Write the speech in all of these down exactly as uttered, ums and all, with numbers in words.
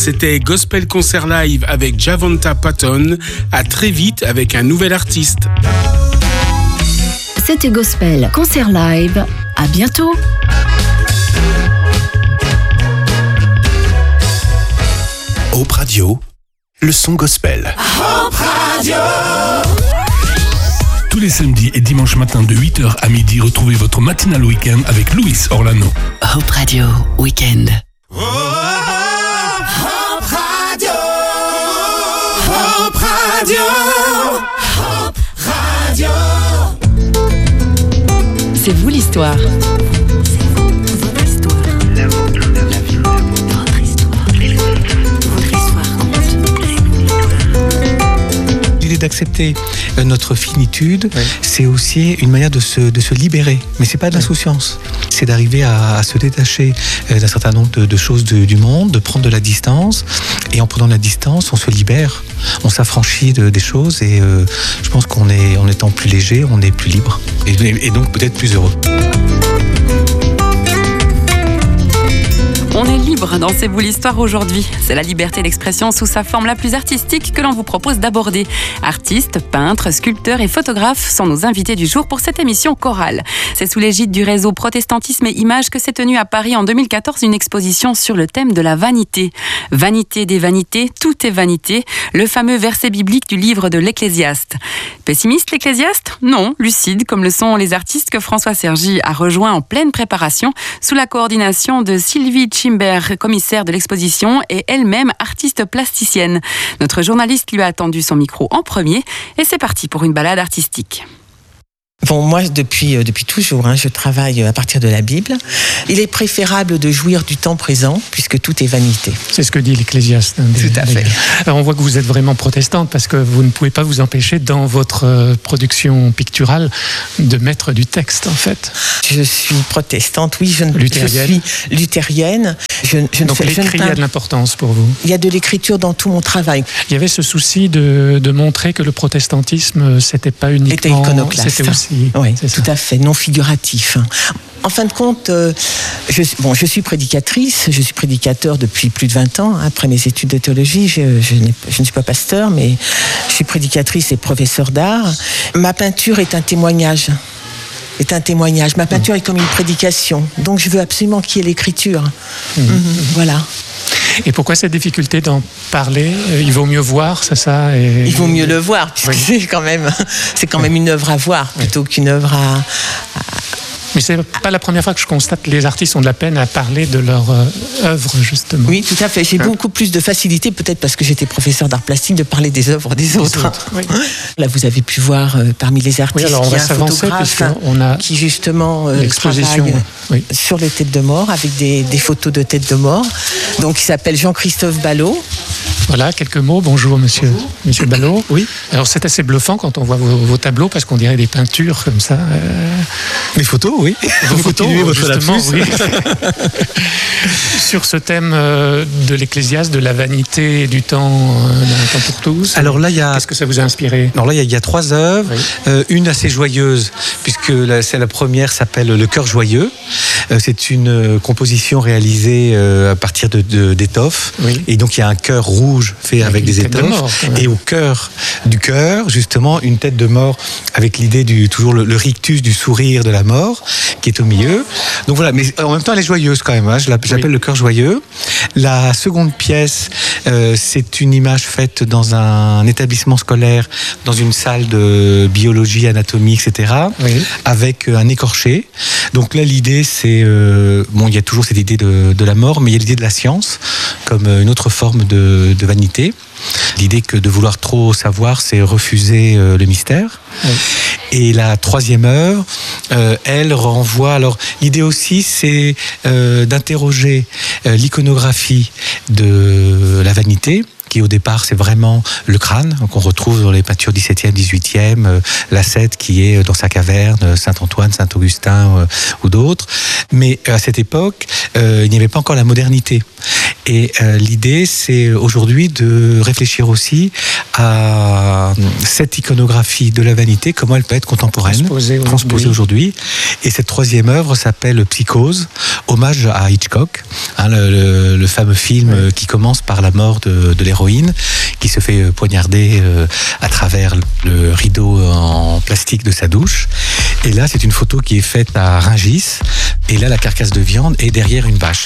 C'était Gospel Concert Live avec Javonta Patton. À très vite avec un nouvel artiste. C'était Gospel Concert Live. À bientôt. Hope Radio, le son gospel. Hope Radio. Tous les samedis et dimanches matins de huit heures à midi, retrouvez votre matinale week-end avec Louis Orlano. Hope Radio Weekend. Oh, Hope Radio. Hope Radio. Hope Radio. C'est vous l'histoire. Votre histoire. La vôtre. La vie. Votre histoire. Votre histoire compte. L'idée d'accepter notre finitude, oui. C'est aussi une manière de se, de se libérer. Mais c'est pas de l'insouciance. C'est d'arriver à, à se détacher d'un certain nombre de, de choses de, du monde, de prendre de la distance. Et en prenant de la distance, on se libère. On s'affranchit de, des choses. Et euh, je pense qu'en est, en étant plus léger, on est plus libre. Et, et donc peut-être plus heureux. On est libre dans C'est vous l'histoire aujourd'hui. C'est la liberté d'expression sous sa forme la plus artistique que l'on vous propose d'aborder. Artistes, peintres, sculpteurs et photographes sont nos invités du jour pour cette émission chorale. C'est sous l'égide du réseau Protestantisme et Images que s'est tenue à Paris en deux mille quatorze une exposition sur le thème de la vanité. Vanité des vanités, tout est vanité, le fameux verset biblique du livre de l'Ecclésiaste. Pessimiste l'Ecclésiaste ? Non, lucide comme le sont les artistes que François Sergi a rejoints en pleine préparation sous la coordination de Sylvie Chimber, commissaire de l'exposition et elle-même artiste plasticienne. Notre journaliste lui a tendu son micro en premier et c'est parti pour une balade artistique. Bon, moi, depuis, euh, depuis toujours, hein, je travaille à partir de la Bible. Il est préférable de jouir du temps présent, puisque tout est vanité. C'est ce que dit l'Ecclésiaste. Hein, tout à fait. Alors, on voit que vous êtes vraiment protestante, parce que vous ne pouvez pas vous empêcher, dans votre euh, production picturale, de mettre du texte, en fait. Je suis protestante, oui. Je, luthérienne. je suis luthérienne. Je, je Donc, ne fais, l'écrit je ne a de l'importance pour vous. Il y a de l'écriture dans tout mon travail. Il y avait ce souci de, de montrer que le protestantisme, c'était pas uniquement... Était iconoclaste. C'était aussi... Oui, tout à fait, non figuratif. En fin de compte, euh, je, bon, je suis prédicatrice, je suis prédicateur depuis plus de vingt ans. Après mes études de théologie, je, je, n'ai, je ne suis pas pasteur, mais je suis prédicatrice et professeur d'art. Ma peinture est un témoignage. est un témoignage. Ma peinture mmh. est comme une prédication. Donc je veux absolument qu'il y ait l'écriture. Mmh. Mmh, voilà. Et pourquoi cette difficulté d'en parler ? Il vaut mieux voir, c'est ça et... Il vaut mieux le voir, puisque oui. c'est quand même, c'est quand même une œuvre à voir, plutôt oui. qu'une œuvre à... à... Mais c'est pas la première fois que je constate que les artistes ont de la peine à parler de leur euh, œuvre, justement. Oui, tout à fait. J'ai hein? beaucoup plus de facilité, peut-être parce que j'étais professeur d'art plastique, de parler des œuvres des autres. Des autres oui. Là, vous avez pu voir euh, parmi les artistes, oui, alors on il y a va un photographe on a qui justement euh, l'exposition travaille oui. sur les têtes de mort, avec des, des photos de têtes de mort. Donc, il s'appelle Jean-Christophe Ballot. Voilà, quelques mots. Bonjour, monsieur, Bonjour. monsieur Ballot. Oui. Alors, c'est assez bluffant quand on voit vos, vos tableaux, parce qu'on dirait des peintures comme ça. Euh... Les photos, oui. Vos photos, votre justement, oui. Sur ce thème euh, de l'Ecclésiaste, de la vanité et du temps, euh, d'un temps pour tous. Alors là, il y a... Qu'est-ce que ça vous a inspiré ? Alors là, il y, y a trois œuvres. Oui. Euh, une assez joyeuse, puisque la, c'est la première s'appelle Le Cœur joyeux. Euh, c'est une euh, composition réalisée euh, à partir de, de, d'étoffes. Oui. Et donc, il y a un cœur rouge fait avec, avec des étoffes. De mort, et au cœur du cœur, justement, une tête de mort avec l'idée du toujours le, le rictus du sourire de la mort qui est au milieu. Donc voilà, mais en même temps, elle est joyeuse quand même. Hein. Je l'appelle oui. Le cœur joyeux. La seconde pièce, euh, c'est une image faite dans un établissement scolaire, dans une salle de biologie, anatomie, et cetera, oui. avec un écorché. Donc là, l'idée, c'est... Euh, bon, il y a toujours cette idée de, de la mort, mais il y a l'idée de la science comme une autre forme de, de vanité. L'idée que de vouloir trop savoir, c'est refuser euh, le mystère. Oui. Et la troisième œuvre, euh, elle renvoie... Alors, l'idée aussi, c'est euh, d'interroger euh, l'iconographie de la vanité, qui au départ c'est vraiment le crâne qu'on retrouve dans les peintures dix-septième, dix-huitième, euh, l'ascète qui est dans sa caverne, Saint-Antoine, Saint-Augustin euh, ou d'autres. Mais à cette époque, euh, il n'y avait pas encore la modernité. Et euh, l'idée, c'est aujourd'hui de réfléchir aussi à cette iconographie de la vanité, comment elle peut être contemporaine, Transposée aujourd'hui. transposée aujourd'hui. Et cette troisième œuvre s'appelle Psychose, hommage à Hitchcock, hein, le, le, le fameux film Oui. qui commence par la mort de, de l'héroïne, qui se fait poignarder euh, à travers le rideau en plastique de sa douche. Et là, c'est une photo qui est faite à Rungis. Et là, la carcasse de viande est derrière une vache.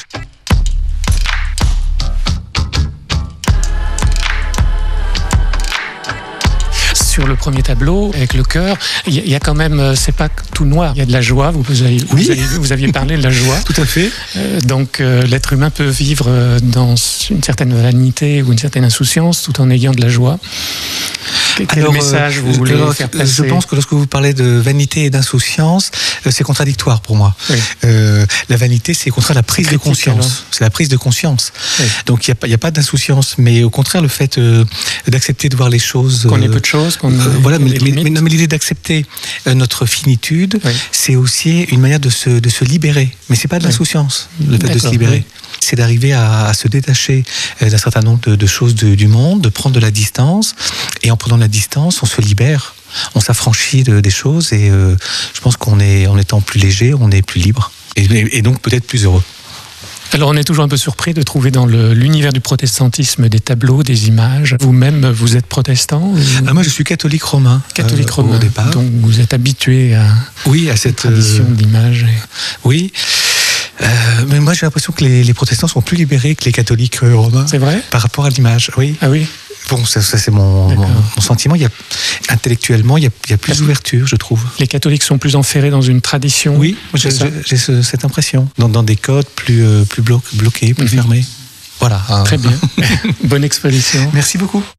Sur le premier tableau, avec le cœur, il y, y a quand même, euh, c'est pas tout noir. Il y a de la joie. Vous, vous, avez, Oui. vous, avez, vous aviez parlé de la joie. Tout à fait. Euh, donc, euh, l'être humain peut vivre euh, dans une certaine vanité ou une certaine insouciance tout en ayant de la joie. Quel Alors, message vous euh, voulez alors, faire passer? Je pense que lorsque vous parlez de vanité et d'insouciance, euh, c'est contradictoire pour moi. Oui. Euh, la vanité, c'est au contraire la prise de critique, alors. conscience. C'est la prise de conscience. Oui. Donc il n'y a, a pas d'insouciance, mais au contraire le fait euh, d'accepter de voir les choses. Qu'on ait euh, peu de choses, qu'on euh, ait voilà, des mais, mais, limites. mais non, mais l'idée d'accepter euh, notre finitude, Oui. c'est aussi une manière de se, de se libérer. Mais c'est pas de Oui. l'insouciance, le fait de se D'accord, libérer. oui. C'est d'arriver à, à se détacher euh, d'un certain nombre de, de choses de- du monde, de prendre de la distance. Et en prenant de la distance, on se libère, on s'affranchit de- des choses. Et euh, je pense qu'on est, en étant plus léger, on est plus libre. Et, et donc peut-être plus heureux. Alors, on est toujours un peu surpris de trouver dans le- l'univers du protestantisme des tableaux, des images. Vous-même, vous êtes protestant ou Ah, moi, je suis catholique romain. catholique euh, romain. Au départ. Donc, vous êtes habitué à Oui, à cette cette tradition euh, de l'image. et- Oui. Euh, mais moi, j'ai l'impression que les, les protestants sont plus libérés que les catholiques euh, romains C'est vrai? par rapport à l'image. Oui. Ah oui? Bon, ça, ça, c'est mon, D'accord. mon, mon sentiment. Il y a, intellectuellement, il y a, il y a plus d'ouverture, je trouve. Les catholiques sont plus enferrés dans une tradition? Oui, moi, j'ai, c'est ça. j'ai- j'ai ce- cette impression. Dans, dans des codes plus, euh, plus blo- bloqués, plus Mhm. fermés. Voilà. Très bien. Bonne exposition. Merci beaucoup.